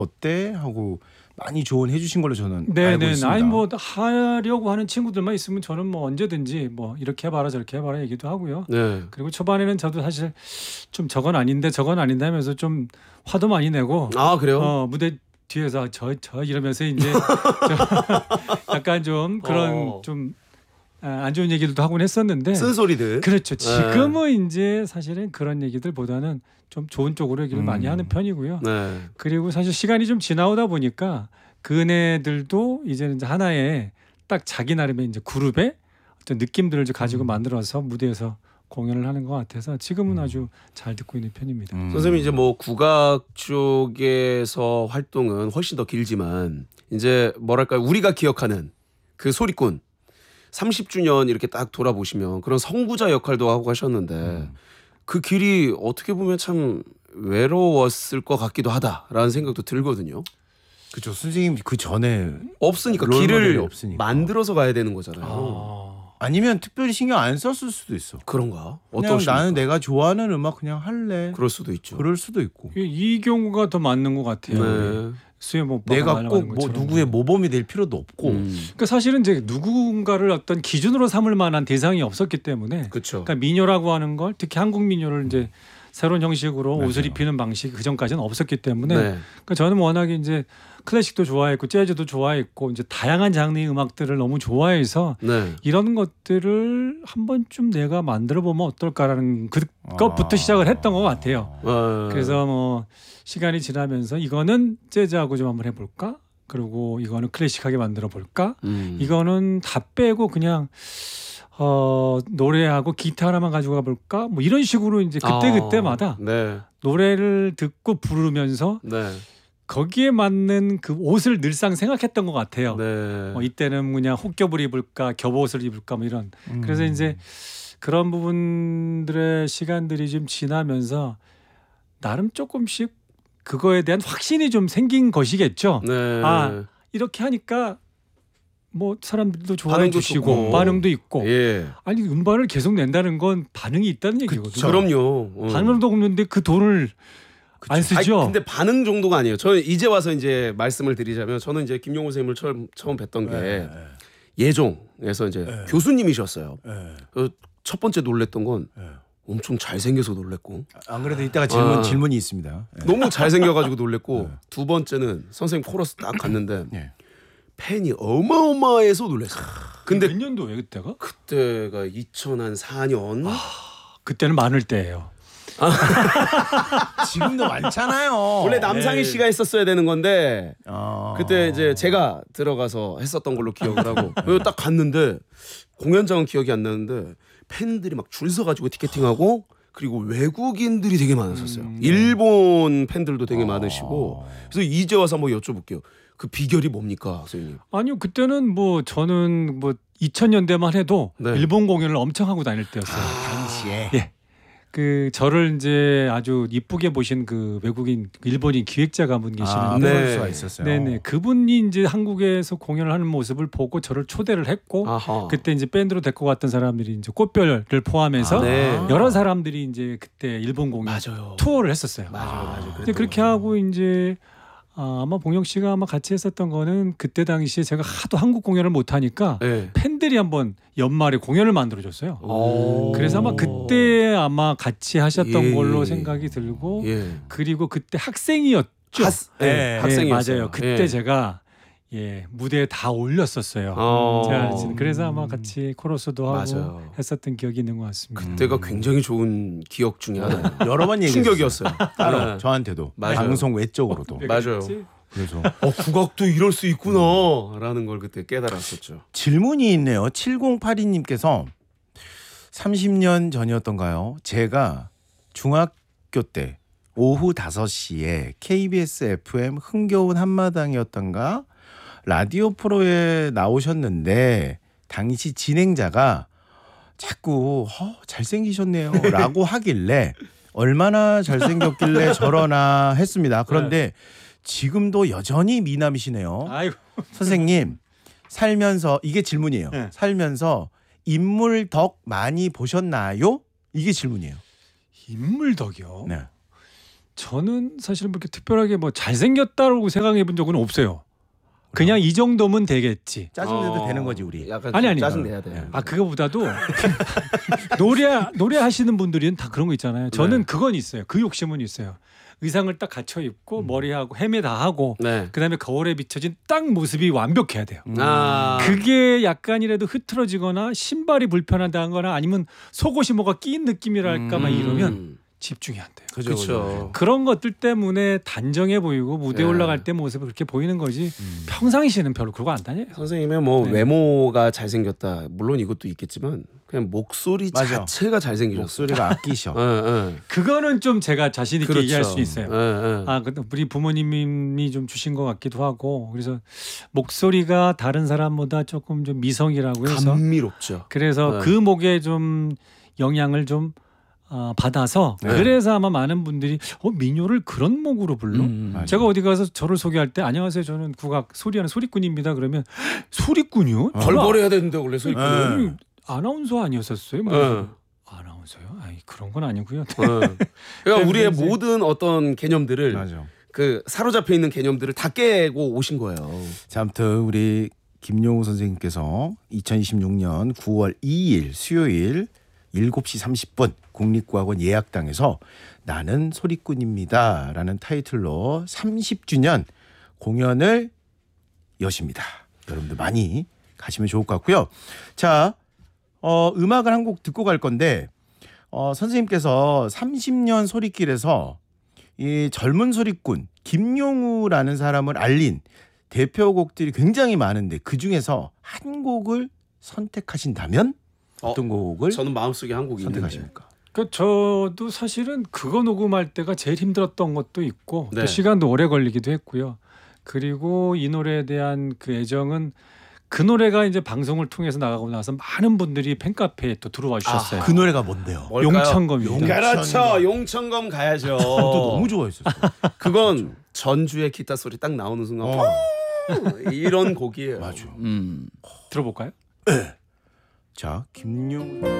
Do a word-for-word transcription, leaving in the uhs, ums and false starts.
어때? 하고 많이 조언해 주신 걸로 저는 알고 네네. 있습니다. 아니 뭐 하려고 하는 친구들만 있으면 저는 뭐 언제든지 뭐 이렇게 해봐라 저렇게 해봐라 얘기도 하고요. 네. 그리고 초반에는 저도 사실 좀 저건 아닌데 저건 아닌데 하면서 좀 화도 많이 내고 아 그래요? 어, 무대 뒤에서 저 저 이러면서 이제 좀 약간 좀 그런 어. 좀 안 좋은 얘기들도 하곤 했었는데 쓴소리들. 그렇죠. 지금은 이제 사실은 그런 얘기들보다는 좀 좋은 쪽으로 얘기를 음. 많이 하는 편이고요. 네. 그리고 사실 시간이 좀 지나오다 보니까 그네들도 이제는 이제 하나의 딱 자기 나름의 이제 그룹의 어떤 느낌들을 좀 가지고 음. 만들어서 무대에서 공연을 하는 것 같아서 지금은 아주 잘 듣고 있는 편입니다. 음. 선생님 이제 뭐 국악 쪽에서 활동은 훨씬 더 길지만 이제 뭐랄까요 우리가 기억하는 그 소리꾼 삼십 주년 이렇게 딱 돌아보시면 그런 선구자 역할도 하고 가셨는데 음. 그 길이 어떻게 보면 참 외로웠을 것 같기도 하다라는 생각도 들거든요. 그렇죠. 선생님 그 전에 없으니까 롤 모델이 길을 없으니까. 만들어서 가야 되는 거잖아요. 아, 아니면 특별히 신경 안 썼을 수도 있어. 그런가? 그냥 어떠십니까? 나는 내가 좋아하는 음악 그냥 할래. 그럴 수도 있죠. 그럴 수도 있고. 이, 이 경우가 더 맞는 것 같아요. 네. 수혜 뭐 내가 꼭 뭐 누구의 모범이 될 필요도 없고. 음. 그러니까 사실은 이제 누군가를 어떤 기준으로 삼을 만한 대상이 없었기 때문에 그렇죠. 그러니까 민요라고 하는 걸 특히 한국 민요를 이제 새로운 형식으로 맞아요. 옷을 입히는 방식이 그 전까지는 없었기 때문에 네. 그러니까 저는 워낙에 이제 클래식도 좋아했고 재즈도 좋아했고 이제 다양한 장르의 음악들을 너무 좋아해서 네. 이런 것들을 한 번쯤 내가 만들어 보면 어떨까라는 그것부터 아. 시작을 했던 것 같아요. 어. 그래서 뭐 시간이 지나면서 이거는 재즈하고 좀 한번 해볼까? 그리고 이거는 클래식하게 만들어 볼까? 음. 이거는 다 빼고 그냥 어, 노래하고 기타 하나만 가지고 가볼까? 뭐 이런 식으로 이제 그때 아. 그때마다 네. 노래를 듣고 부르면서 네. 거기에 맞는 그 옷을 늘상 생각했던 것 같아요. 네. 뭐 이때는 그냥 혹겹을 입을까, 겹옷을 입을까 뭐 이런. 음. 그래서 이제 그런 부분들의 시간들이 좀 지나면서 나름 조금씩 그거에 대한 확신이 좀 생긴 것이겠죠. 네. 아, 이렇게 하니까 뭐 사람들도 좋아해 반응도 주시고 좋고. 반응도 있고. 예. 아니 음반을 계속 낸다는 건 반응이 있다는 얘기거든요. 그쵸. 그럼요. 어. 반응도 없는데 그 돈을 안 쓰죠. 아니, 근데 반응 정도가 아니에요. 저는 이제 와서 이제 말씀을 드리자면 저는 이제 김용호 선생님을 처음 처음 뵀던 게 네. 예종에서 이제 네. 교수님이셨어요. 네. 그 첫 번째 놀랬던 건 네. 엄청 잘생겨서 놀랬고 안 그래도 이따가 질문 아. 질문이 있습니다. 네. 너무 잘생겨가지고 놀랬고 네. 두 번째는 선생님 코러스 딱 갔는데 네. 팬이 어마어마해서 놀랐어요. 근데 몇 년도예요 그때가? 그때가 이천사 년 그때는 많을 때예요. 지금도 많잖아요. 원래 남상희 씨가 했었어야 되는 건데 어. 그때 이제 제가 들어가서 했었던 걸로 기억을 하고 그리고 딱 갔는데 공연장은 기억이 안 나는데 팬들이 막 줄 서가지고 티켓팅하고 그리고 외국인들이 되게 많았었어요. 음. 일본 팬들도 되게 많으시고 어. 그래서 이제 와서 한번 여쭤볼게요. 그 비결이 뭡니까, 선생님? 아니요 그때는 뭐 저는 뭐 이천 년대만 해도 네. 일본 공연을 엄청 하고 다닐 때였어요. 당시에 예. 그 저를 이제 아주 이쁘게 보신 그 외국인 일본인 기획자가 한 분 아, 계시는데 네. 프로듀서가 있었어요. 네네 그분이 이제 한국에서 공연을 하는 모습을 보고 저를 초대를 했고 아하. 그때 이제 밴드로 데리고 갔던 사람들이 이제 꽃별을 포함해서 아, 네. 여러 사람들이 이제 그때 일본 공연 맞아요. 투어를 했었어요. 맞아요, 맞아요. 근데 그렇게 하고 이제 아, 아마 봉영 씨가 아마 같이 했었던 거는 그때 당시에 제가 하도 한국 공연을 못 하니까 네. 팬들이 한번 연말에 공연을 만들어 줬어요. 오. 그래서 아마 그때 아마 같이 하셨던 예. 걸로 생각이 들고 예. 그리고 그때 학생이었죠. 학, 네. 네. 학생이었어요. 예, 맞아요. 그때 예. 제가 예, 무대에 다 올렸었어요. 어. 제가 지금 그래서 아마 같이 코러스도 하고 맞아요. 했었던 기억이 있는 것 같습니다. 그때가 굉장히 좋은 기억 중에 하나예요. 여러 번 얘기했어요. 충격이었어요. 따로 네. 저한테도 맞아요. 방송 외적으로도. 왜 맞아요. 그랬지? 그래서 어, 국악도 이럴 수 있구나라는 걸 그때 깨달았었죠. 질문이 있네요. 칠공팔이 님께서 삼십 년 전이었던가요? 제가 중학교 때 오후 다섯 시에 케이비에스 에프엠 흥겨운 한마당이었던가 라디오 프로에 나오셨는데 당시 진행자가 자꾸 어, 잘생기셨네요 라고 하길래 얼마나 잘생겼길래 저러나 했습니다. 그런데 지금도 여전히 미남이시네요. 아이고. 선생님 살면서 이게 질문이에요. 네. 살면서 인물 덕 많이 보셨나요? 이게 질문이에요. 인물 덕이요. 네. 저는 사실은 그렇게 특별하게 뭐 잘생겼다고 생각해 본 적은 없어요. 그냥 이 정도면 되겠지. 짜증내도 어, 되는 거지 우리. 약간 아니, 아니. 짜증 내야 돼. 아 그거보다도 노래 노래 하시는 분들은 다 그런 거 있잖아요. 저는 네. 그건 있어요. 그 욕심은 있어요. 의상을 딱 갖춰 입고 음. 머리하고 헤매 다 하고 네. 그다음에 거울에 비춰진 딱 모습이 완벽해야 돼요. 음. 아. 그게 약간이라도 흐트러지거나 신발이 불편하다거나 아니면 속옷이 뭐가 끼인 느낌이랄까 막 음. 이러면 집중이 안 돼요. 그죠, 그죠, 그렇죠. 그런 것들 때문에 단정해 보이고 무대에 예. 올라갈 때 모습이 그렇게 보이는 거지. 음. 평상시에는 별로 그러고 안 다녀요. 선생님의 뭐 네. 외모가 잘생겼다. 물론 이것도 있겠지만 그냥 목소리 맞아. 자체가 잘생기셨어요. 목소리가 아끼셔. 예, 예. 그거는 좀 제가 자신 있게 그렇죠. 얘기할 수 있어요. 예, 예. 아, 근데 우리 부모님이 좀 주신 것 같기도 하고 그래서 목소리가 다른 사람보다 조금 좀 미성이라고 해서 감미롭죠. 그래서 네. 그 목에 좀 영향을 좀 어, 받아서 네. 그래서 아마 많은 분들이 어 민요를 그런 목으로 불러? 음, 맞아. 제가 어디 가서 저를 소개할 때 안녕하세요 저는 국악 소리하는 소리꾼입니다 그러면 소리꾼이요? 어. 벌벌해야 되는데 원래 소리. 네. 아니, 아나운서 아니었었어요? 뭐 예. 아나운서요? 아니 그런 건 아니고요. 예. 그러니까 우리의 이제- 모든 어떤 개념들을 맞아. 그 사로잡혀 있는 개념들을 다 깨고 오신 거예요. 자, 아무튼 우리 김용우 선생님께서 이천이십육 년 구월 이일 수요일 일곱 시 삼십 분 국립국악원 예약당에서 나는 소리꾼입니다라는 타이틀로 삼십 주년 공연을 여십니다. 여러분들 많이 가시면 좋을 것 같고요. 자, 어, 음악을 한 곡 듣고 갈 건데 어, 선생님께서 삼십 년 소리길에서 이 젊은 소리꾼 김용우라는 사람을 알린 대표곡들이 굉장히 많은데 그 중에서 한 곡을 선택하신다면 어떤 곡을 저는 마음속에 한 곡이 있는데. 선택하십니까? 그 저도 사실은 그거 녹음할 때가 제일 힘들었던 것도 있고 네. 또 시간도 오래 걸리기도 했고요. 그리고 이 노래에 대한 그 애정은 그 노래가 이제 방송을 통해서 나가고 나서 많은 분들이 팬카페에 또 들어와 주셨어요. 그 노래가 뭔데요? 뭘까요? 용천검입니다. 그렇죠. 용천검 가야죠. 또 너무 좋아했었어. 그건 전주의 기타 소리 딱 나오는 순간 어. 이런 곡이에요. 맞아. 음. 들어볼까요? 자, 김용우